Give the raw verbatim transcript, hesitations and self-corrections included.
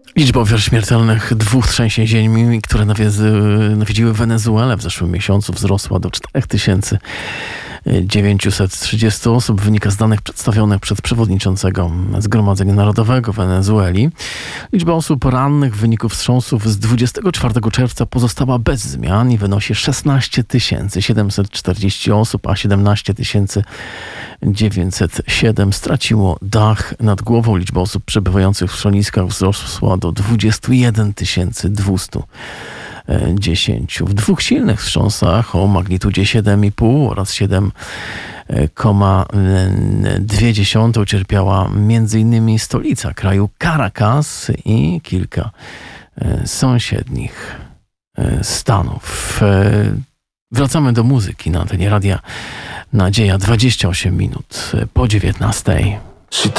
Liczba ofiar śmiertelnych dwóch trzęsień ziemi, które nawiedziły Wenezuelę w zeszłym miesiącu, wzrosła do cztery tysiące dziewięćset trzydzieści osób, wynika z danych przedstawionych przez przewodniczącego Zgromadzenia Narodowego Wenezueli. Liczba osób rannych w wyniku wstrząsów z dwudziestego czwartego czerwca pozostała bez zmian i wynosi szesnaście tysięcy siedemset czterdzieści osób, a siedemnaście tysięcy dziewięćset siedem straciło dach nad głową. Liczba osób przebywających w schroniskach wzrosła do dwadzieścia jeden tysięcy dwieście dziesięć. W dwóch silnych wstrząsach o magnitudzie siedem i pół oraz siedem przecinek dwa ucierpiała między innymi stolica kraju Caracas i kilka sąsiednich stanów. Wracamy do muzyki na antenie Radia Nadzieja, dwadzieścia osiem minut po dziewiętnastej. She